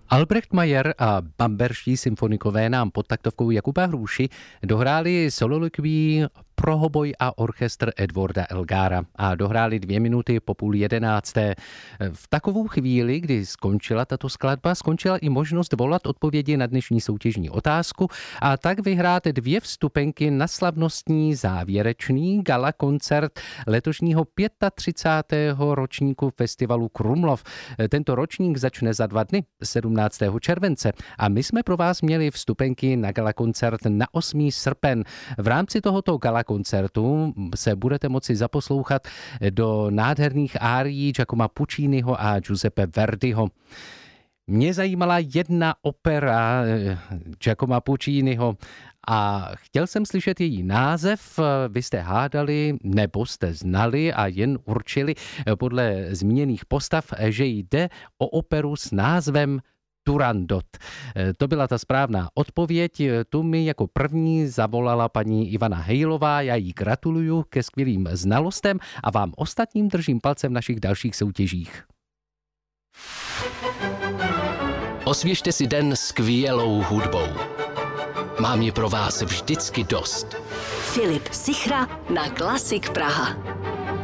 Albrecht Mayer a bamberští symfonikové nám pod taktovkou Jakuba Hruši dohráli sololokví pro hoboj a orchestr Edwarda Elgara a dohráli 2 minuty po 10:30. V takovou chvíli, kdy skončila tato skladba, skončila i možnost volat odpovědi na dnešní soutěžní otázku a tak vyhrát 2 vstupenky na slavnostní závěrečný gala koncert letošního 35. ročníku festivalu Krumlov. Tento ročník začne za 2 dny, 17. července, a my jsme pro vás měli vstupenky na gala koncert na 8. srpen. V rámci tohoto gala koncertu se budete moci zaposlouchat do nádherných árií Giacoma Pucciniho a Giuseppe Verdiho. Mě zajímala jedna opera Giacoma Pucciniho a chtěl jsem slyšet její název. Vy jste hádali nebo jste znali a jen určili podle zmíněných postav, že jde o operu s názvem Turandot. To byla ta správná odpověď. Tu mi jako první zavolala paní Ivana Hejlová. Já jí gratuluju ke skvělým znalostem a vám ostatním držím palcem v našich dalších soutěžích. Osvěžte si den skvělou hudbou. Mám ji pro vás vždycky dost. Filip Sichra na Klasik Praha.